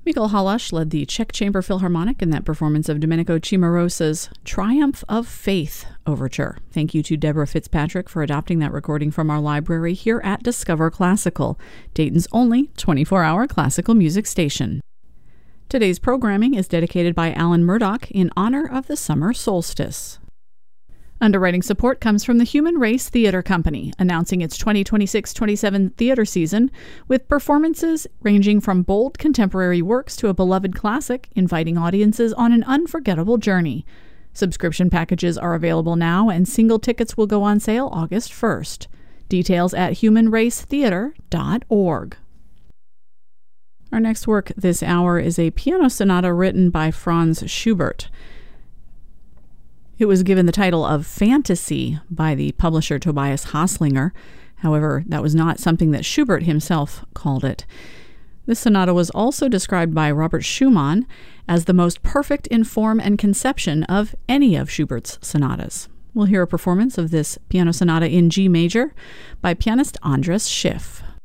Miguel Halash led the Czech Chamber Philharmonic in that performance of Domenico Cimarosa's Triumph of Faith Overture. Thank you to Deborah Fitzpatrick for adopting that recording from our library here at Discover Classical, Dayton's only 24-hour classical music station. Today's programming is dedicated by Alan Murdoch in honor of the summer solstice. Underwriting support comes from the Human Race Theater Company, announcing its 2026-27 theater season with performances ranging from bold contemporary works to a beloved classic, inviting audiences on an unforgettable journey. Subscription packages are available now, and single tickets will go on sale August 1st. Details at humanracetheater.org. Our next work this hour is a piano sonata written by Franz Schubert. It was given the title of Fantasy by the publisher Tobias Haslinger. However, that was not something that Schubert himself called it. This sonata was also described by Robert Schumann as the most perfect in form and conception of any of Schubert's sonatas. We'll hear a performance of this piano sonata in G major by pianist Andras Schiff.